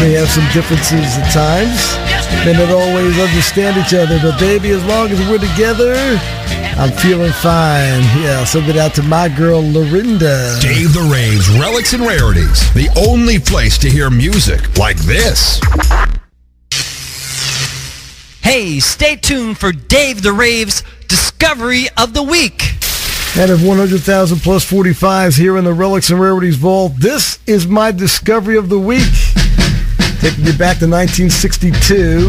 may have some differences at times. May not always understand each other, but baby, as long as we're together, I'm feeling fine. Yeah, send it out to my girl, Lorinda. Dave the Raves, Relics and Rarities. The only place to hear music like this. Hey, stay tuned for Dave the Raves Discovery of the Week. Out of 100,000 plus 45s here in the Relics and Rarities Vault, this is my Discovery of the Week. Taking you back to 1962.